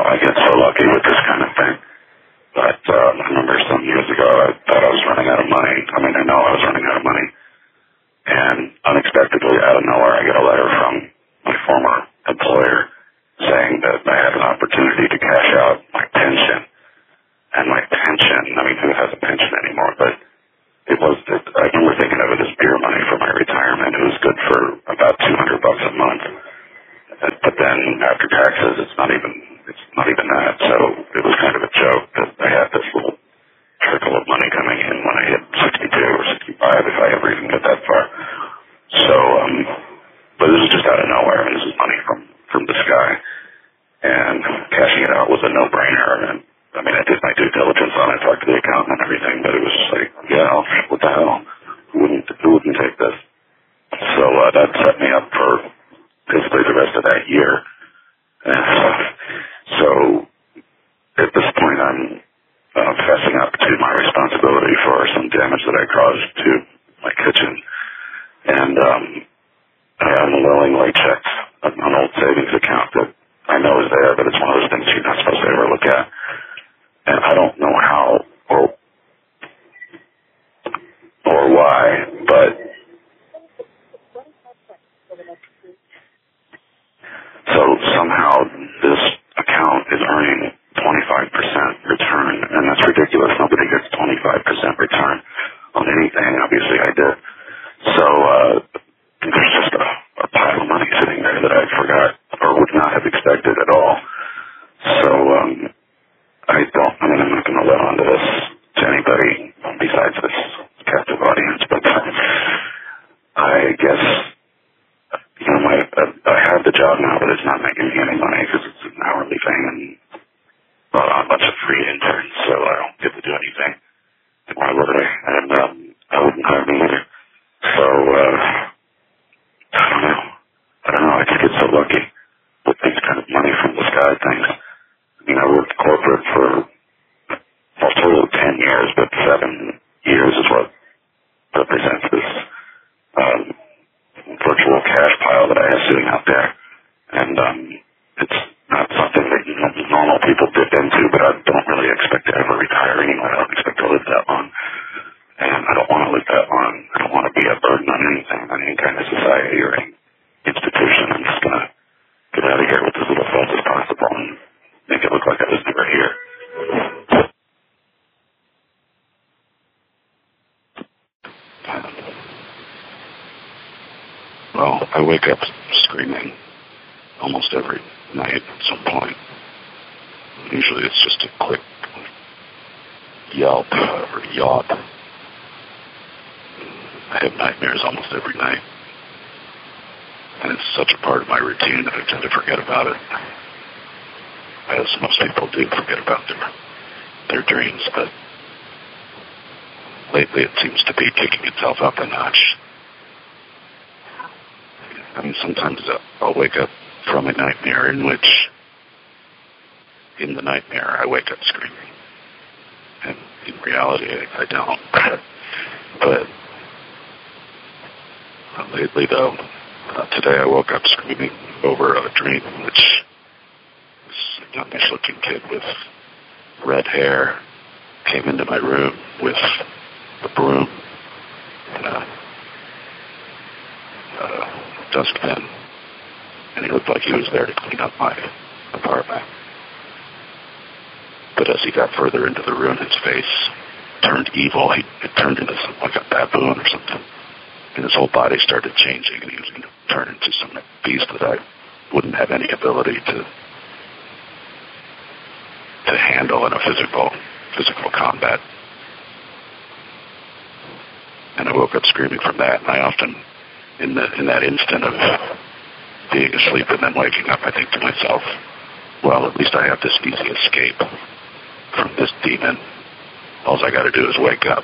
I get so lucky with this kind of thing. But I remember some years ago I thought I was running out of money. I mean, I know I was running out of money. And unexpectedly, out of nowhere, I get a letter from my former employer saying that I had an opportunity to cash out my pension. And my pension, I mean, who has a pension anymore? But I remember thinking of it as beer money for my retirement. It was good for about $200 a month. But then after taxes, it's not even that. So it was kind of a joke that I had this little trickle of money coming in when I hit 62 or 65, if I ever even get that far. So, but this is just out of nowhere, and this is money from the sky. And cashing it out was a no-brainer. And I mean, I did my due diligence on it, talked to the accountant and everything, but it was just like, yeah, what the hell? Who wouldn't take this? So that set me up for basically the rest of that year. And so at this point, I'm fessing up to my responsibility for some damage that I caused to my kitchen. And I unwillingly checked an old savings account that I know is there, but it's one of those things you're not supposed to ever look at. And I don't know how or why, but so somehow this account is earning 25% return, and that's ridiculous. Nobody gets 25% return on anything. Obviously, I did. So there's just a pile of money sitting there that I forgot or would not have expected at all. So I'm not going to let on to this to anybody besides this captive audience, but I guess, I have the job now, but it's not making me any money because it's an hourly thing and a bunch of free interns, so I don't get to do anything. And why would I? And I wouldn't hire me either. So, I don't know. I just get so lucky with these kind of money from the sky things. I mean, I worked corporate for a total of 10 years, but 7 years is what represents this virtual cash pile that I have sitting out there. And it's not something that normal people dip into, but I don't really expect to ever retire anyway. I don't expect to live that long. And I don't want to live that long. I don't want to be a burden on anything, on any kind of society or any institution. I'm just going to get out of here with as little fuss as possible and make it look like I was never here. Well, I wake up screaming almost every night at some point. Usually it's just a quick yelp or yawn. I have nightmares almost every night. And it's such a part of my routine that I tend to forget about it. As most people do forget about their dreams, but lately it seems to be kicking itself up a notch. I mean, sometimes I'll wake up from a nightmare in the nightmare, I wake up screaming. And in reality, I don't. But lately, though, today I woke up screaming over a dream in which this youngish-looking kid with red hair came into my room with a broom and a dustpan, and he looked like he was there to clean up my apartment. But as he got further into the room, his face turned evil. It turned into something like a baboon or something, and his whole body started changing, and he was going to turn into some beast that I wouldn't have any ability to handle in a physical combat. And I woke up screaming from that, and I often, in that instant of being asleep and then waking up, I think to myself, well, at least I have this easy escape from this demon. All I got to do is wake up.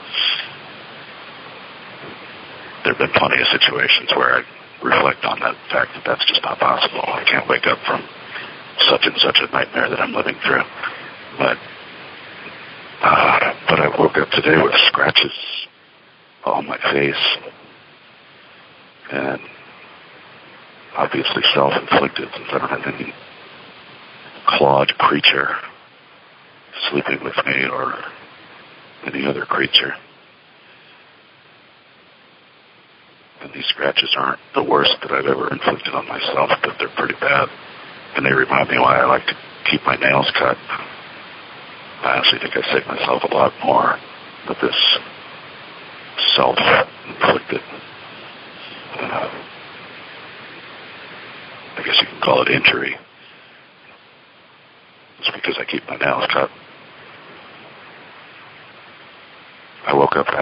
There have been plenty of situations where I reflect on that fact that that's just not possible. I can't wake up from such and such a nightmare that I'm living through. But I woke up today with scratches on my face, and obviously self-inflicted since I don't have any clawed creature sleeping with me or any other creature. And these scratches aren't the worst that I've ever inflicted on myself, but they're pretty bad. And they remind me why I like to keep my nails cut. I actually think I save myself a lot more with this self-inflicted, I guess you can call it injury. It's because I keep my nails cut. I woke up